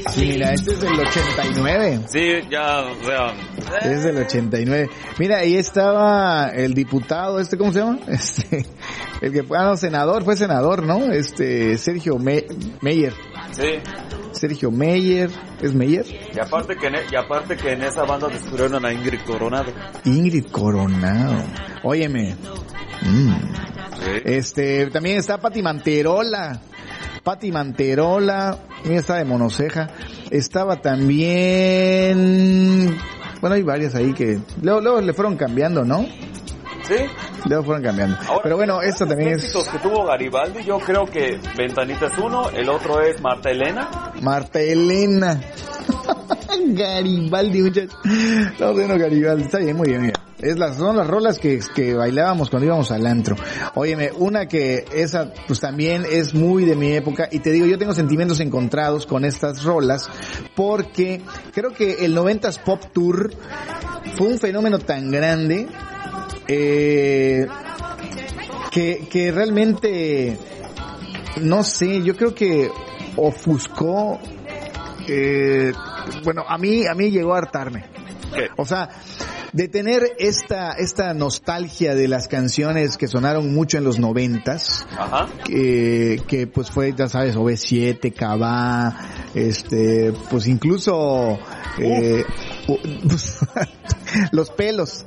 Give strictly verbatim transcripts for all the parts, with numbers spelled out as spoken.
Sí, mira, este es del ochenta y nueve. Sí, ya, o sea... Es del ochenta y nueve. Mira, ahí estaba el diputado, este, ¿cómo se llama? Este, el que fue, ah, no, senador, fue senador, ¿no? Este, Sergio Me- Meyer. Sí. Sergio Meyer, ¿es Meyer? Y aparte que en, y aparte que en esa banda descubrieron a Ingrid Coronado. Ingrid Coronado. Óyeme. Mm. Sí. Este, también está Pati Manterola. Pati Manterola, mira, está de Monoceja. Estaba también, bueno, hay varias ahí que luego, luego le fueron cambiando, ¿no? Sí. Luego fueron cambiando. Ahora, pero bueno, esto también es... éxitos que tuvo Garibaldi, yo creo que Ventanita es uno, el otro es Marta Elena. Marta Elena. Garibaldi, muchachos. No, bueno, Garibaldi, está bien, muy bien, mira. Es las, son las rolas que, que bailábamos cuando íbamos al antro. Óyeme, una que esa pues también es muy de mi época, y te digo, yo tengo sentimientos encontrados con estas rolas, porque creo que el noventas Pop Tour fue un fenómeno tan grande, eh, que, que realmente, no sé, yo creo que ofuscó, eh, bueno, a mí, a mí llegó a hartarme. ¿Qué? O sea, de tener esta esta nostalgia de las canciones que sonaron mucho en los noventas, Ajá. que, que pues fue, ya sabes, O V siete, Cabá, este, pues incluso eh, pues, Los Pelos.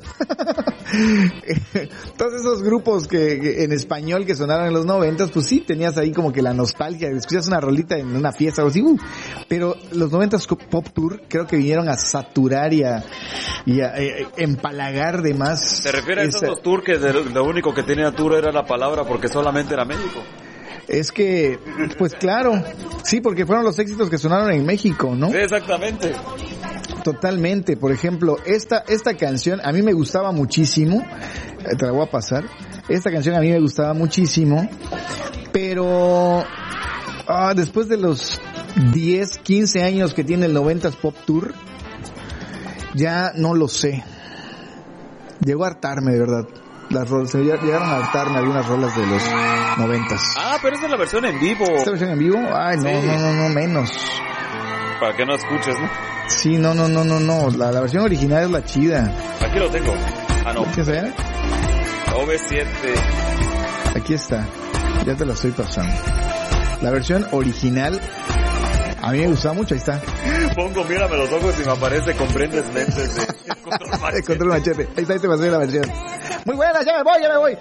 Todos esos grupos que, que en español que sonaron en los noventas, pues sí, tenías ahí como que la nostalgia, escuchas una rolita en una fiesta o así, uh, pero los noventas Pop Tour creo que vinieron a saturar y a, y a eh, empalagar de más. ¿Te refieres esa... a esos tours que de, lo único que tenía tour era la palabra porque solamente era México? Es que, pues claro, sí, porque fueron los éxitos que sonaron en México, ¿no? Sí, exactamente. Totalmente. Por ejemplo, esta esta canción a mí me gustaba muchísimo, te la voy a pasar. Esta canción a mí me gustaba muchísimo, pero ah, después de los diez, quince años que tiene el noventas Pop Tour, ya no lo sé. Llegó a hartarme, de verdad. Las rolas, se llegaron a hartarme algunas rolas de los noventas. Ah, pero esa es la versión en vivo. ¿Esta versión en vivo? Ay, no, Sí. no, no, no, menos. Para que no escuches, ¿no? Sí, no, no, no, no, no. La, la versión original es la chida. Aquí lo tengo. Ah, no. ¿Qué sé? O V siete. Aquí está. Ya te la estoy pasando. La versión original a mí me gustaba mucho. Ahí está. Pongo, mírame los ojos y me aparece comprendes lentes de control machete. Control machete. Ahí está, ahí te pasé la versión. Muy buena, ya me voy, ya me voy.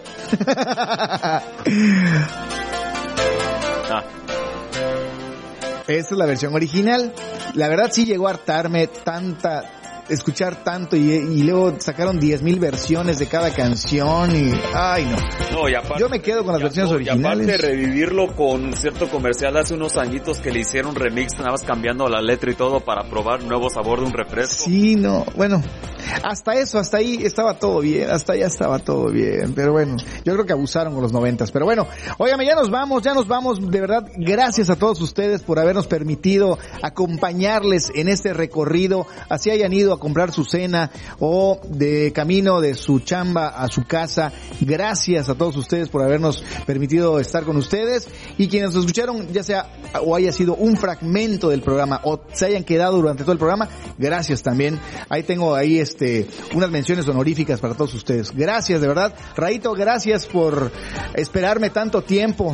Ah. Esta es la versión original. La verdad sí llegó a hartarme tanta, escuchar tanto y, y luego sacaron diez mil versiones de cada canción y, ay no. No, y aparte, yo me quedo con las y versiones aparte, originales. Y aparte revivirlo con cierto comercial hace unos añitos que le hicieron remix, nada más cambiando la letra y todo para probar un nuevo sabor de un refresco. Sí, no, bueno, hasta eso, hasta ahí estaba todo bien, hasta allá estaba todo bien, pero bueno, yo creo que abusaron con los noventas, pero bueno, óigame, ya nos vamos, ya nos vamos, de verdad, gracias a todos ustedes por habernos permitido acompañarles en este recorrido, así hayan ido a comprar su cena o de camino de su chamba a su casa, gracias a todos ustedes por habernos permitido estar con ustedes, y quienes nos escucharon, ya sea o haya sido un fragmento del programa o se hayan quedado durante todo el programa, gracias también, ahí tengo ahí este Este, unas menciones honoríficas para todos ustedes. Gracias, de verdad. Raito, gracias por esperarme tanto tiempo.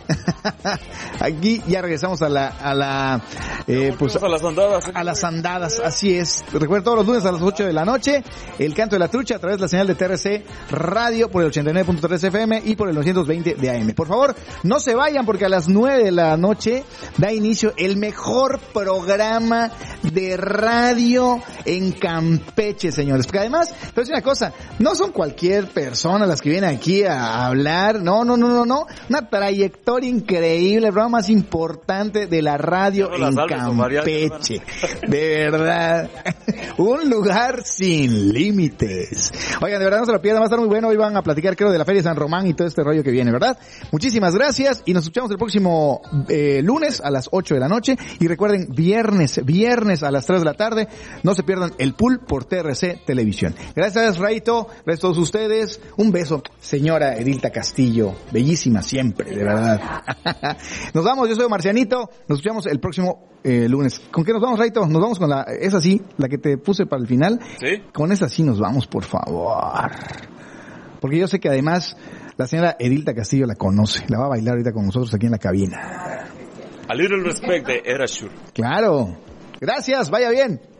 Aquí ya regresamos a la, a la, eh, pues, a las andadas. a las andadas, así es. Recuerda, todos los lunes a las ocho de la noche, el canto de la trucha a través de la señal de T R C Radio por el ochenta y nueve punto tres F M y por el novecientos veinte de A M. Por favor, no se vayan porque a las nueve de la noche da inicio el mejor programa de radio en Campeche, señores. Porque además, te voy a decir una cosa, no son cualquier persona las que vienen aquí a hablar, no, no, no, no, no, una trayectoria increíble, el programa más importante de la radio no en salves, Campeche, de verdad, un lugar sin límites. Oigan, de verdad no se lo pierdan, va a estar muy bueno, hoy van a platicar creo de la Feria de San Román y todo este rollo que viene, ¿verdad? Muchísimas gracias y nos escuchamos el próximo eh, lunes a las ocho de la noche y recuerden, viernes, viernes a las tres de la tarde, no se pierdan el pool por T R C Televisión. Gracias, Raito, gracias a todos ustedes, un beso, señora Edilta Castillo, bellísima siempre, de verdad. Nos vamos, yo soy Marcianito, nos escuchamos el próximo eh, lunes. ¿Con qué nos vamos, Raito? Nos vamos con la, esa sí, la que te puse para el final. ¿Sí? Con esa sí nos vamos, por favor. Porque yo sé que además la señora Edilta Castillo la conoce. La va a bailar ahorita con nosotros aquí en la cabina. A Little Respect de Erasure. Claro. Gracias, vaya bien.